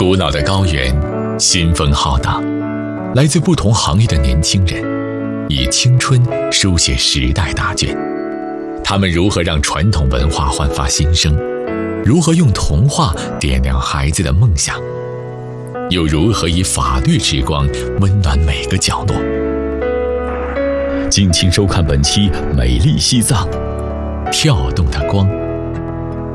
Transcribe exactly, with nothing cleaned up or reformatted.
古老的高原，新风浩荡，来自不同行业的年轻人，以青春书写时代大卷。他们如何让传统文化焕发新生？如何用童话点亮孩子的梦想？又如何以法律之光温暖每个角落？敬请收看本期《美丽西藏》，跳动的光。